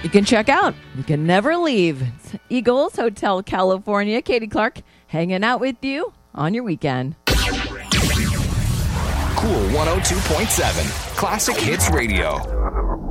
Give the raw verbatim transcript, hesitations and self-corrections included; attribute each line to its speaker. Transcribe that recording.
Speaker 1: you can check out. You can never leave. It's Eagles Hotel California. Katie Clark hanging out with you on your weekend.
Speaker 2: Cool one oh two point seven Classic Hits Radio.